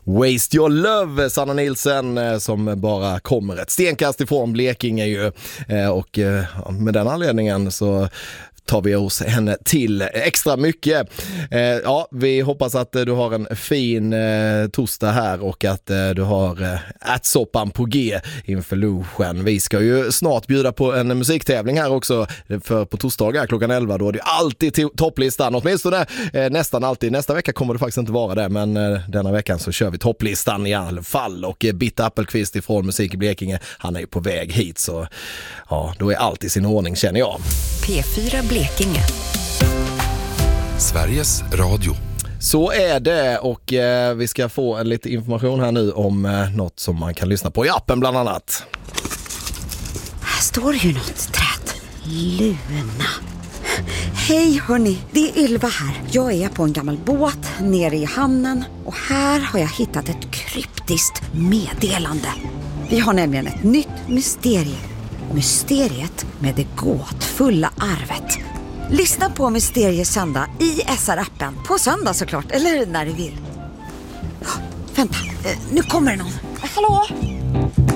Waste Your Love, Sanna Nielsen, som bara kommer ett stenkast ifrån Blekinge ju. Och med den anledningen så tar vi oss henne till extra mycket. Ja, vi hoppas att du har en fin torsdag här och att du har ärtsoppan på G inför lunchen. Vi ska ju snart bjuda på en musiktävling här också, för på torsdagar klockan 11 då är det alltid topplistan, åtminstone nästan alltid. Nästa vecka kommer det faktiskt inte vara det, men denna veckan så kör vi topplistan i alla fall. Och Bitte Appelqvist ifrån Musik i Blekinge, han är ju på väg hit, så ja, då är allt i sin ordning, känner jag. P4 Blekinge. Sveriges Radio. Så är det, och vi ska få en lite information här nu om något som man kan lyssna på i appen bland annat. Här står ju något träd. Luna. Hej hörni, det är Ylva här. Jag är på en gammal båt nere i hamnen och här har jag hittat ett kryptiskt meddelande. Vi har nämligen ett nytt mysterium. Mysteriet med det gåtfulla arvet. Lyssna på Mysteriesöndag i SR-appen. På söndag såklart, eller när du vill. Vänta, nu kommer det någon. Hallå?